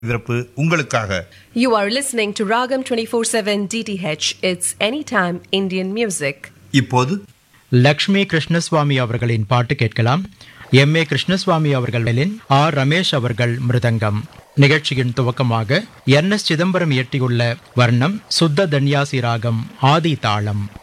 சிறப்பு உங்களுக்காக. You are listening to Ragam 24/7 DTH. It's anytime Indian music. இப்போது லக்ஷ்மி கிருஷ்ணசுவாமி அவர்களின் பாட்டு கேட்கலாம். M.A. கிருஷ்ணசுவாமி அவர்களின் R. ரமேஷ் அவர்கள் மிருதங்கம். நிகழ்ச்சியின் துவக்கமாக N.S. சிதம்பரம் இயற்றியுள்ள வர்ணம் சுத்த தன்யாசி ராகம் ஆதி தாளம்.